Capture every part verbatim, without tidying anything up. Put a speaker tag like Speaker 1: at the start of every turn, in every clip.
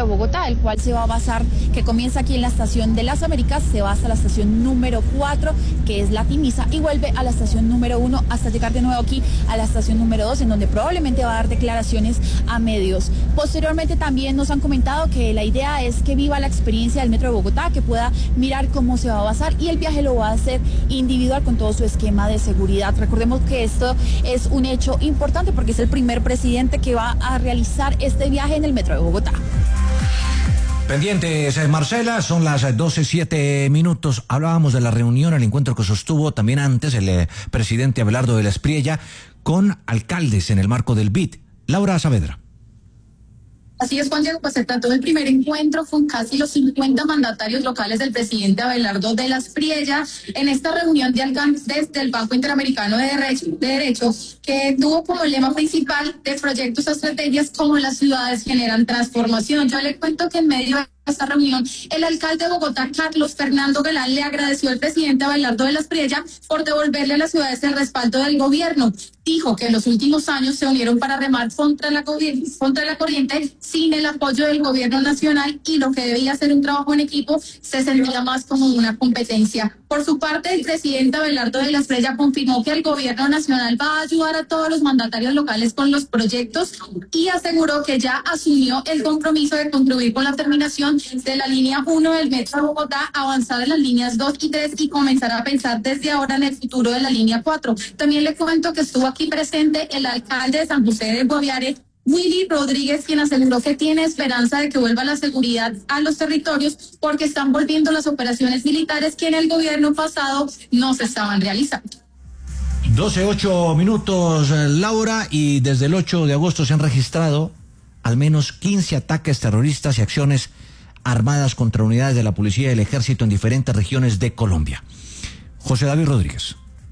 Speaker 1: Bogotá, el cual se va a basar, que comienza aquí en la estación de Las Américas, se va hasta la estación número cuatro, que es la Timisa, y vuelve a la estación número uno hasta llegar de nuevo aquí a la estación número dos, en donde probablemente va a dar declaraciones a medios. Posteriormente también nos han comentado que la idea es que viva la experiencia del Metro de Bogotá, que pueda mirar cómo se va a basar, y el viaje lo va a hacer individual con todo su esquema de seguridad. Recordemos que esto es un hecho importante porque es el primer presidente que va a realizar este viaje en el Metro de Bogotá.
Speaker 2: Pendientes, Marcela, son las doce siete minutos. Hablábamos de la reunión, el encuentro que sostuvo también antes el eh, presidente Abelardo de la Espriella con alcaldes en el marco del B I D. Laura Saavedra.
Speaker 3: Así es, Juan Diego, pues se trató del primer encuentro con casi los cincuenta mandatarios locales del presidente Abelardo de la Espriella en esta reunión de alcaldes del Banco Interamericano de Derecho, de Derecho, que tuvo como lema principal de proyectos a estrategias como las ciudades generan transformación. Yo le cuento que en medio de esta reunión, el alcalde de Bogotá, Carlos Fernando Galán, le agradeció al presidente Abelardo de la Espriella por devolverle a las ciudades el respaldo del gobierno. Dijo que en los últimos años se unieron para remar contra la, contra la corriente sin el apoyo del gobierno nacional, y lo que debía ser un trabajo en equipo se sentía más como una competencia. Por su parte, el presidente Abelardo de la Espriella confirmó que el gobierno nacional va a ayudar a todos los mandatarios locales con los proyectos y aseguró que ya asumió el compromiso de contribuir con la terminación de la línea uno del Metro de Bogotá, avanzar en las líneas dos y tres y comenzar a pensar desde ahora en el futuro de la línea cuatro. También le cuento que estuvo aquí presente el alcalde de San José del Guaviare, Willy Rodríguez, quien aseguró que tiene esperanza de que vuelva la seguridad a los territorios porque están volviendo las operaciones militares que en el gobierno pasado no se estaban realizando.
Speaker 2: doce ocho minutos, Laura, y desde el ocho de agosto se han registrado al menos quince ataques terroristas y acciones armadas contra unidades de la policía y el ejército en diferentes regiones de Colombia. José David Rodríguez.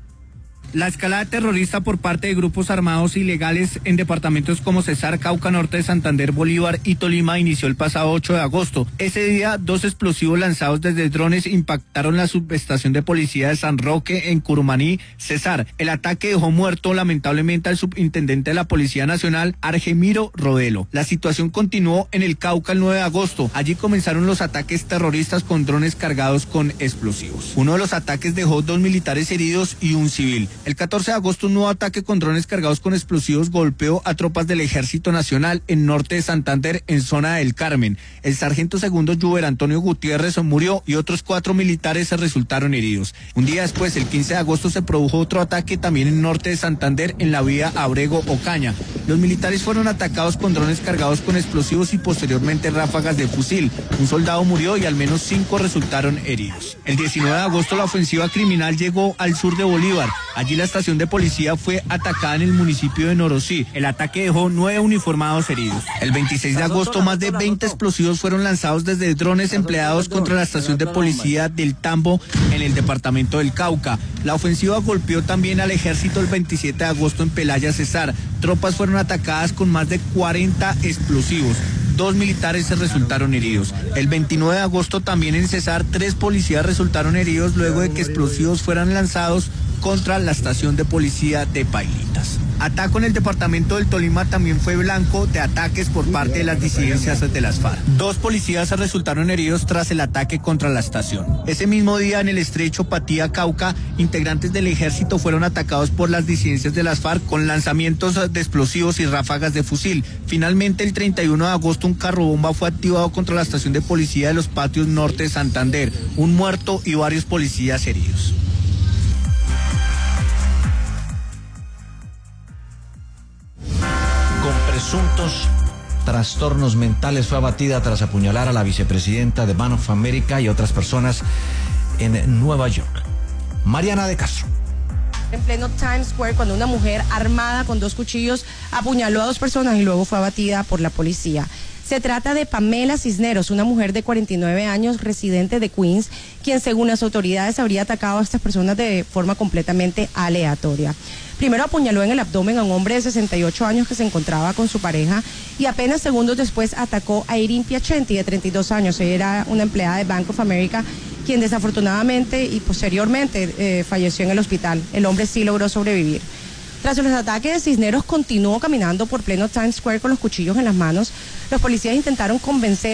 Speaker 4: La escalada terrorista por parte de grupos armados ilegales en departamentos como Cesar, Cauca, Norte de Santander, Bolívar y Tolima inició el pasado ocho de agosto. Ese día, dos explosivos lanzados desde drones impactaron la subestación de policía de San Roque en Curumaní, Cesar. El ataque dejó muerto lamentablemente al subintendente de la Policía Nacional, Argemiro Rodelo. La situación continuó en el Cauca el nueve de agosto. Allí comenzaron los ataques terroristas con drones cargados con explosivos. Uno de los ataques dejó dos militares heridos y un civil. El catorce de agosto, un nuevo ataque con drones cargados con explosivos golpeó a tropas del Ejército Nacional en norte de Santander, en zona del Carmen. El sargento segundo Yuber Antonio Gutiérrez murió y otros cuatro militares se resultaron heridos. Un día después, el quince de agosto, se produjo otro ataque también en norte de Santander, en la vía Abrego-Ocaña. Los militares fueron atacados con drones cargados con explosivos y posteriormente ráfagas de fusil. Un soldado murió y al menos cinco resultaron heridos. El diecinueve de agosto, la ofensiva criminal llegó al sur de Bolívar. Allí la estación de policía fue atacada en el municipio de Norosí. El ataque dejó nueve uniformados heridos. El veintiséis de agosto, más de veinte explosivos fueron lanzados desde drones empleados contra la estación de policía del Tambo en el departamento del Cauca. La ofensiva golpeó también al ejército el veintisiete de agosto en Pelaya, Cesar. Tropas fueron atacadas con más de cuarenta explosivos. Dos militares se resultaron heridos. El veintinueve de agosto, también en Cesar, tres policías resultaron heridos luego de que explosivos fueran lanzados contra la estación de policía de Pailitas. Ataco en el departamento del Tolima también fue blanco de ataques por parte de las disidencias de las FARC. Dos policías resultaron heridos tras el ataque contra la estación. Ese mismo día, en el estrecho Patía, Cauca, integrantes del ejército fueron atacados por las disidencias de las FARC con lanzamientos de explosivos y ráfagas de fusil. Finalmente, el treinta y uno de agosto, un carro bomba fue activado contra la estación de policía de Los Patios Norte de Santander. Un muerto y varios policías heridos.
Speaker 2: Presuntos trastornos mentales fue abatida tras apuñalar a la vicepresidenta de Bank of America y otras personas en Nueva York. Mariana de Castro.
Speaker 5: En pleno Times Square, cuando una mujer armada con dos cuchillos apuñaló a dos personas y luego fue abatida por la policía. Se trata de Pamela Cisneros, una mujer de cuarenta y nueve años, residente de Queens, quien según las autoridades habría atacado a estas personas de forma completamente aleatoria. Primero apuñaló en el abdomen a un hombre de sesenta y ocho años que se encontraba con su pareja y apenas segundos después atacó a Irin Piacenti, de treinta y dos años. Ella era una empleada de Bank of America, quien desafortunadamente y posteriormente eh, falleció en el hospital. El hombre sí logró sobrevivir. Tras los ataques, Cisneros continuó caminando por pleno Times Square con los cuchillos en las manos. Los policías intentaron convencer